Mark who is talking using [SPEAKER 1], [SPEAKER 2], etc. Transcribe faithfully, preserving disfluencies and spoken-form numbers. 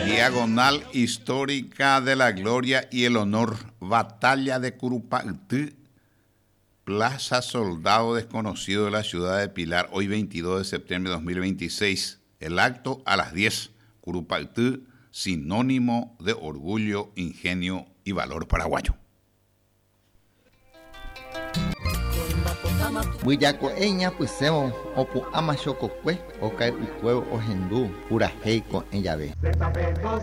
[SPEAKER 1] Diagonal histórica de la gloria y el honor. Batalla de Curupaytí, Plaza Soldado Desconocido de la ciudad de Pilar, hoy veintidós de septiembre de dos mil veintiséis. El acto a las diez. Curupaytí, sinónimo de orgullo, ingenio y valor paraguayo.
[SPEAKER 2] Buyako eña pusemo opu ama chococue okai ucuevo ojendu pura heico en llave.